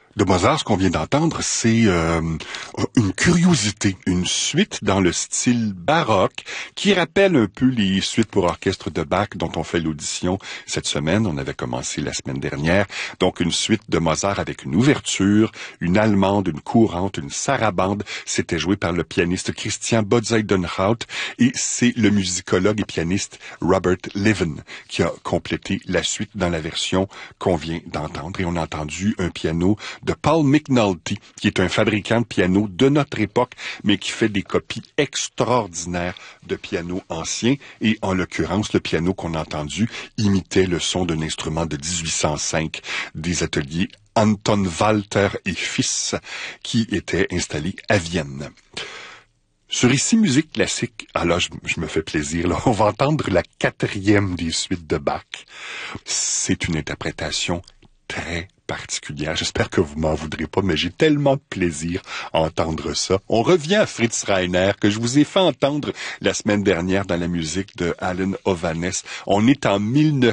De Mozart, ce qu'on vient d'entendre, c'est une curiosité, une suite dans le style baroque qui rappelle un peu les suites pour orchestre de Bach dont on fait l'audition cette semaine. On avait commencé la semaine dernière. Donc une suite de Mozart avec une ouverture, une allemande, une courante, une sarabande. C'était joué par le pianiste Christian Botzeidenhout et c'est le musicologue et pianiste Robert Levan qui a complété la suite dans la version qu'on vient d'entendre. Et on a entendu un piano de Paul McNulty, qui est un fabricant de piano de notre époque, mais qui fait des copies extraordinaires de pianos anciens. Et en l'occurrence, le piano qu'on a entendu imitait le son d'un instrument de 1805 des ateliers Anton Walter et Fils, qui étaient installés à Vienne. Sur Ici Musique Classique, alors je me fais plaisir, là, on va entendre la 4e des suites de Bach. C'est une interprétation très particulière. J'espère que vous m'en voudrez pas, mais j'ai tellement de plaisir à entendre ça. On revient à Fritz Reiner, que je vous ai fait entendre la semaine dernière dans la musique de Alan Ovanes. On est en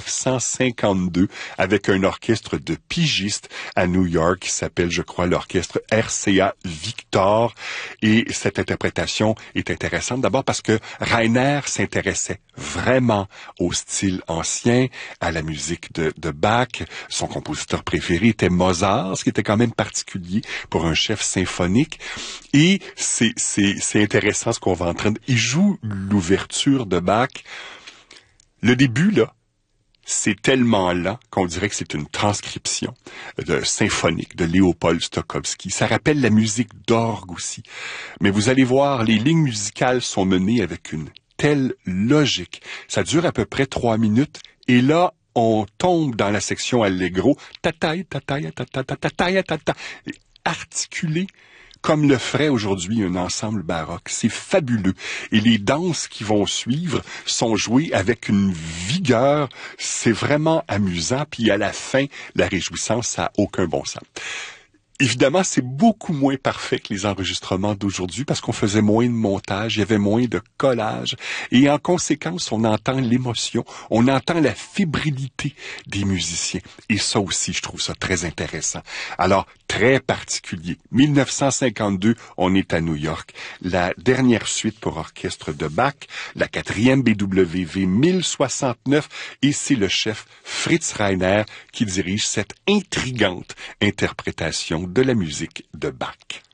1952 avec un orchestre de pigistes à New York qui s'appelle, je crois, l'orchestre RCA Victor. Et cette interprétation est intéressante d'abord parce que Reiner s'intéressait vraiment au style ancien, à la musique de Bach. Son compositeur préféré était Mozart, ce qui était quand même particulier pour un chef symphonique. Et c'est intéressant ce qu'on va entendre. Il joue l'ouverture de Bach. Le début, là, c'est tellement lent qu'on dirait que c'est une transcription de symphonique de Léopold Stokowski. Ça rappelle la musique d'orgue aussi. Mais vous allez voir, les lignes musicales sont menées avec une telle logique. Ça dure à peu près 3 minutes. Et là, on tombe dans la section allegro, tataï, tataï, tataï, tataï, tataï, articulé comme le ferait aujourd'hui un ensemble baroque. C'est fabuleux. Et les danses qui vont suivre sont jouées avec une vigueur. C'est vraiment amusant. Puis à la fin, la réjouissance, ça n'a aucun bon sens. Évidemment, c'est beaucoup moins parfait que les enregistrements d'aujourd'hui parce qu'on faisait moins de montage, il y avait moins de collage et en conséquence, on entend l'émotion, on entend la fébrilité des musiciens et ça aussi, je trouve ça très intéressant. Alors, très particulier. 1952, on est à New York. La dernière suite pour orchestre de Bach, la 4e BWV 1069 et c'est le chef Fritz Reiner qui dirige cette intrigante interprétation de la musique de Bach.